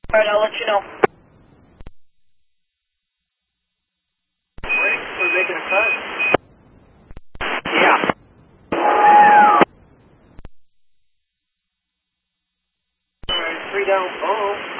Alright, I'll let you know. We're making a cut. Yeah. Alright, 3 down. Oh.